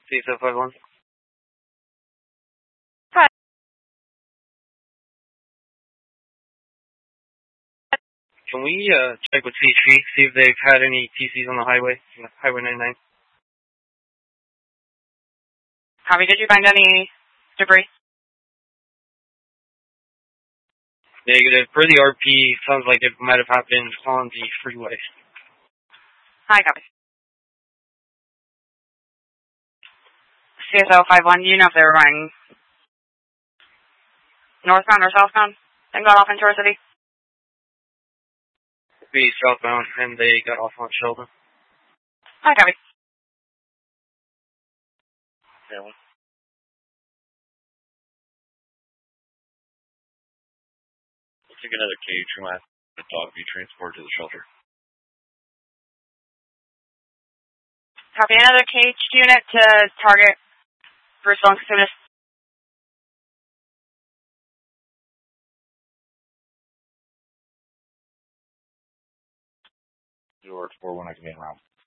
CSO 51. Hi. Can we check with CHP, see if they've had any TCs on the highway, Highway 99? Javi, did you find any debris? Negative. Per the RP, sounds like it might have happened on the freeway. Hi, copy. CSO 51, do you know if they were going northbound or southbound and got off in Shore City? Be southbound, and they got off on Sheldon. Hi, copy. Yeah, well. Let's take another cage from that dog be transported to the shelter. Copy. Another caged unit to target Bristol and Casitas. George 41, I can be in route.